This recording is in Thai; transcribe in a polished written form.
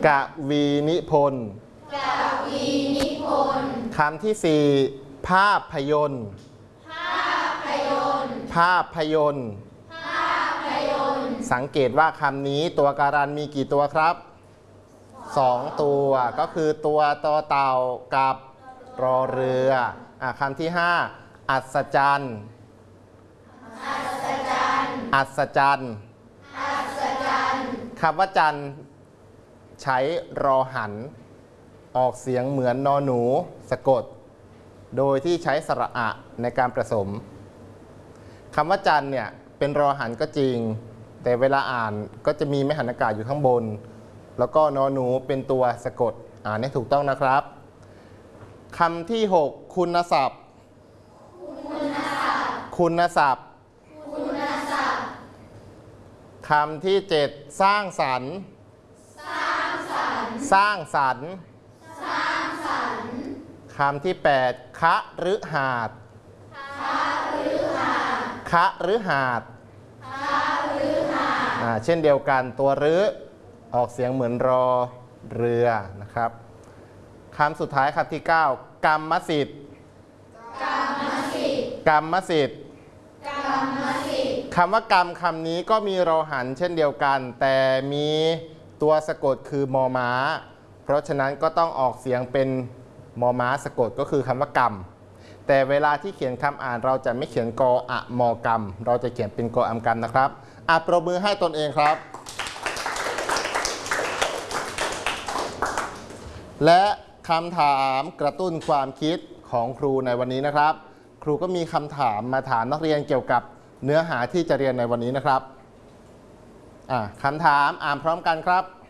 กวีนิพนธ์คำที่สี่ภาพยนตร์ภาพยนตร์สังเกตว่าคำนี้ตัวการันมีกี่ตัวครับ2ตัวก็คือตัวตอเต่ากับรอเรือคำที่5อัศจรรย์อัศจรรย์คำว่าจันทร์ใช้รอหันออกเสียงเหมือนนอหนูสะกดโดยที่ใช้สระอะในการผสมคำว่าจันทร์เนี่ยเป็นรอหันก็จริงแต่เวลาอ่านก็จะมีไม้หันอากาศอยู่ข้างบนแล้วก็นอหนูเป็นตัวสะกดนี่ถูกต้องนะครับคำที่6คุณศัพท์คุณศัพท์คำที่7สร้างสรรค์สร้างสรรค์คำที่8คฤหาสน์คฤหาสน์เช่นเดียวกันตัวฤออกเสียงเหมือนรอเรือนะครับคำสุดท้ายคำที่9กรรมสิทธิ์กรรมสิทธิ์คำว่ากรรมคำนี้ก็มีรอหันเช่นเดียวกันแต่มีตัวสะกดคือมอม้าเพราะฉะนั้นก็ต้องออกเสียงเป็นมอม้าสะกดก็คือคำว่ากรรมแต่เวลาที่เขียนคำอ่านเราจะไม่เขียนกออะมอกรรมเราจะเขียนเป็นกออัมกรรมนะครับปรบมือให้ตนเองครับและคำถามกระตุ้นความคิดของครูในวันนี้นะครับครูก็มีคำถามมาถามนักเรียนเกี่ยวกับเนื้อหาที่จะเรียนในวันนี้นะครับคำถามอ่านพร้อมกันครับ